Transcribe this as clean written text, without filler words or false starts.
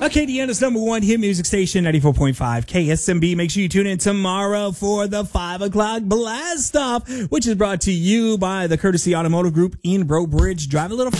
Acadiana's number one hit music station, 94.5 KSMB. Make sure you tune in tomorrow for the 5 o'clock blast off, which is brought to you by the Courtesy Automotive Group in Breaux Bridge. Drive a little